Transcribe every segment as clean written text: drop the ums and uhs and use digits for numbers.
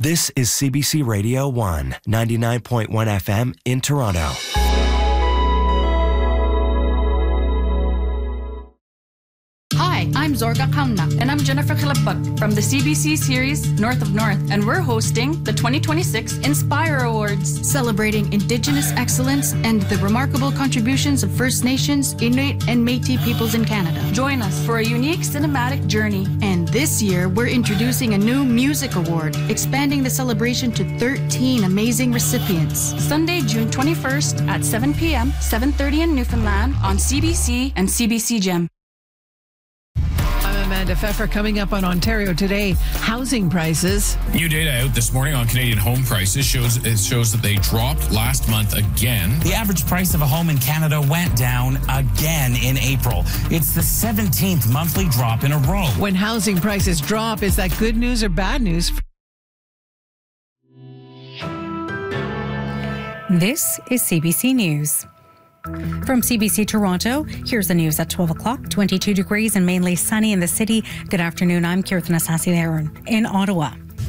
This is CBC Radio 1, 99.1 FM in Toronto. Hi, I'm Zorga Kauna, and I'm Jennifer Khilapag from the CBC series North of North, and we're hosting the 2026 Inspire Awards, celebrating Indigenous excellence and the remarkable contributions of First Nations, Inuit, and Métis peoples in Canada. Join us for a unique cinematic journey. And this year, we're introducing a new music award, expanding the celebration to 13 amazing recipients. Sunday, June 21st at 7 p.m., 7:30 in Newfoundland on CBC and CBC Gem. Amanda Pfeffer. Coming up on Ontario Today, housing prices. New data out this morning on Canadian home prices shows that they dropped last month again. The average price of a home in Canada went down again in April. It's the 17th monthly drop in a row. When housing prices drop, is that good news or bad news? This is CBC News. From CBC Toronto, here's the news at 12 o'clock. 22 degrees and mainly sunny in the city. Good afternoon, I'm Kirtana Sasileron in Ottawa.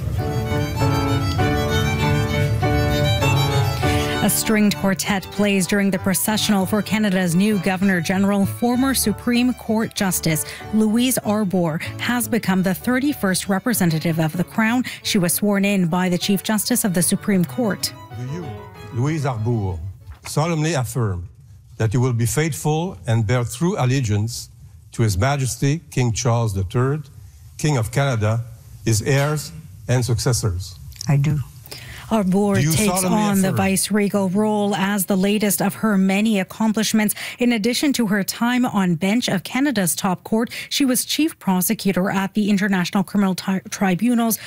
A stringed quartet plays during the processional for Canada's new Governor-General. Former Supreme Court Justice Louise Arbour has become the 31st representative of the Crown. She was sworn in by the Chief Justice of the Supreme Court. Do you, Louise Arbour, solemnly affirm that you will be faithful and bear true allegiance to His Majesty King Charles III, King of Canada, his heirs and successors? I do. Arbour takes on the vice-regal role as the latest of her many accomplishments. In addition to her time on bench of Canada's top court, she was chief prosecutor at the International Criminal Tribunals